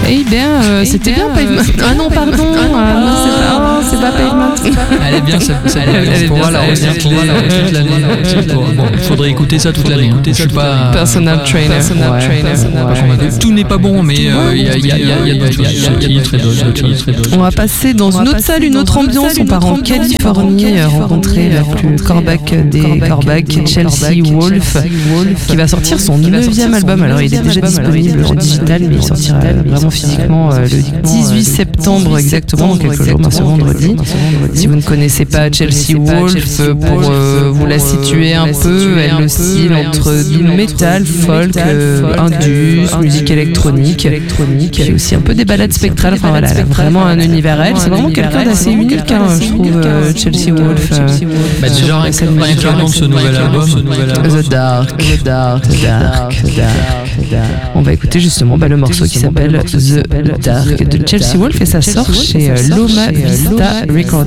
Eh bien, c'était bien Pavement. Ah non, pardon. C'est pas Pavement. Elle est bien, elle pourra la retenir toute l'année. Bon, faudrait écouter ça toute l'année. Je suis pas Personal trainer. Tout n'est pas bon, mais il y a d'autres titres et d'autres. On va passer dans une autre salle, une autre ambiance. On part en Californie, rencontrer la plus corbac des corbacs, Chelsea Wolfe, qui va sortir son 9e album. Alors il est déjà disponible en digital, mais il sortira vraiment physiquement le 18 septembre exactement, dans quelques jours, ce vendredi. Si vous ne connaissez pas Chelsea Wolfe, pour vous la situer un peu, elle oscille entre du metal, folk, indus, musique électronique, puis aussi un peu des ballades spectrales. Enfin voilà, elle a vraiment un univers à elle. C'est vraiment quelqu'un d'assez unique, je trouve, Chelsea Wolfe. Déjà rien que le nom de ce nouvel album, The Dark. On va écouter justement le morceau qui s'appelle The Dark de Chelsea Wolfe, et ça sort chez Loma Vista Records.